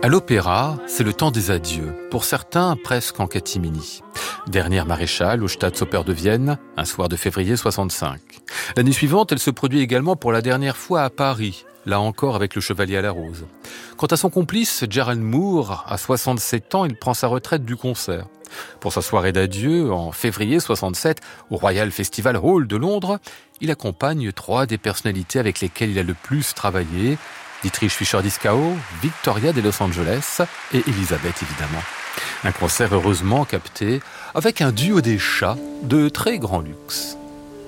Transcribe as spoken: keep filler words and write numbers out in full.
À l'opéra, c'est le temps des adieux, pour certains presque en catimini. Dernière maréchale au Staatsoper de Vienne, un soir de février soixante-cinq. L'année suivante, elle se produit également pour la dernière fois à Paris, là encore avec le Chevalier à la Rose. Quant à son complice, Gerald Moore, à soixante-sept ans, il prend sa retraite du concert. Pour sa soirée d'adieu, en février soixante-sept, au Royal Festival Hall de Londres, il accompagne trois des personnalités avec lesquelles il a le plus travaillé, Dietrich Fischer-Dieskau, Victoria de Los Angeles et Elisabeth évidemment. Un concert heureusement capté avec un duo des chats de très grand luxe.